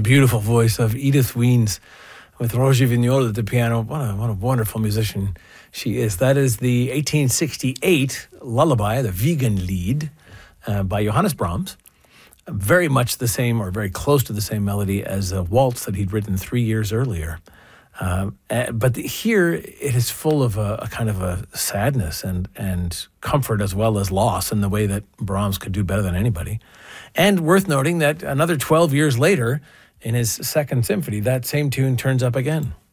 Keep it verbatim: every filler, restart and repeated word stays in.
beautiful voice of Edith Weens with Roger Vignol at the piano. What a, what a wonderful musician she is. That is the eighteen sixty-eight lullaby, the Wiegenlied, uh, by Johannes Brahms. Very much the same, or very close to the same melody as a waltz that he'd written three years earlier. Uh, but here it is full of a, a kind of a sadness and, and comfort as well as loss in the way that Brahms could do better than anybody. And worth noting that another twelve years later, in his second symphony, that same tune turns up again.